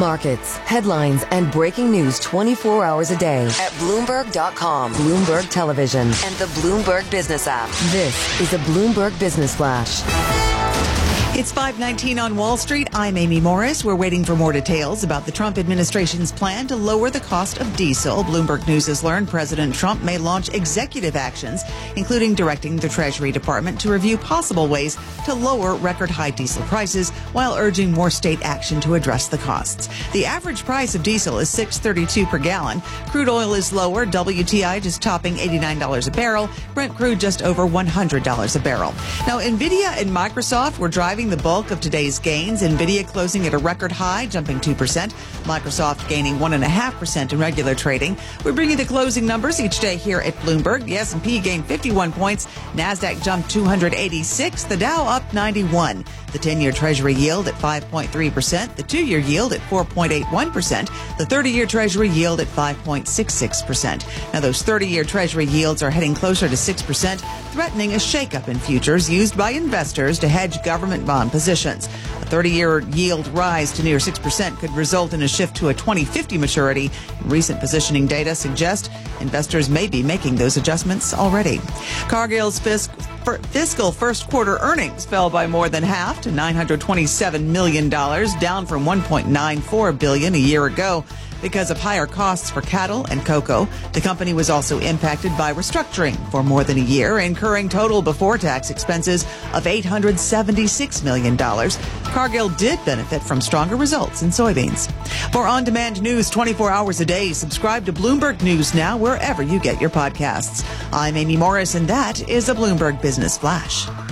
Markets, headlines, and breaking news 24 hours a day at Bloomberg.com, Bloomberg Television, and the Bloomberg Business app. This is a Bloomberg Business Flash. It's 5:19 on Wall Street. I'm Amy Morris. We're waiting for more details about the Trump administration's plan to lower the cost of diesel. Bloomberg News has learned President Trump may launch executive actions, including directing the Treasury Department to review possible ways to lower record high diesel prices while urging more state action to address the costs. The average price of diesel is $6.32 per gallon. Crude oil is lower. WTI just topping $89 a barrel. Brent crude just over $100 a barrel. Now, Nvidia and Microsoft were driving the bulk of today's gains. Nvidia closing at a record high, jumping 2%. Microsoft gaining 1.5% in regular trading. We bring you the closing numbers each day here at Bloomberg. The S&P gained 51 points. NASDAQ jumped 286. The Dow up 91. The 10-year Treasury yield at 5.3%. The 2-year yield at 4.81%. The 30-year Treasury yield at 5.66%. Now, those 30-year Treasury yields are heading closer to 6%, threatening a shakeup in futures used by investors to hedge government bond positions. A 30-year yield rise to near 6% could result in a shift to a 2050 maturity. Recent positioning data suggest investors may be making those adjustments already. Cargill's fiscal first quarter earnings fell by more than half to $927 million, down from $1.94 billion a year ago. Because of higher costs for cattle and cocoa, the company was also impacted by restructuring for more than a year, incurring total before-tax expenses of $876 million. Cargill did benefit from stronger results in soybeans. For on-demand news 24 hours a day, subscribe to Bloomberg News Now wherever you get your podcasts. I'm Amy Morris, and that is a Bloomberg Business Flash.